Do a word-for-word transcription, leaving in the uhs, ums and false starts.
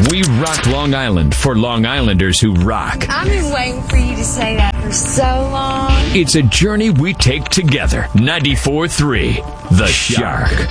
We rock Long Island for Long Islanders who rock. I've been waiting for you to say that for so long. It's a journey we take together. ninety-four three The Shark.